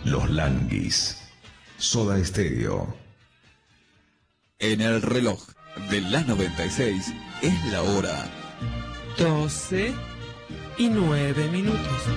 Los Languis. Soda Estéreo. En el reloj de la 96 es la hora 12:09.